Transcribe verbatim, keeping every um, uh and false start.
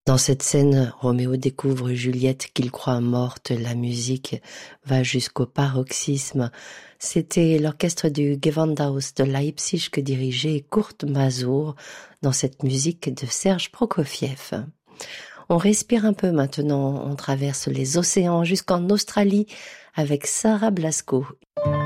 Dans cette scène, Roméo découvre Juliette qu'il croit morte. La musique va jusqu'au paroxysme. C'était l'orchestre du Gewandhaus de Leipzig que dirigeait Kurt Masur dans cette musique de Serge Prokofiev. On respire un peu maintenant, on traverse les océans jusqu'en Australie avec Sarah Blasko.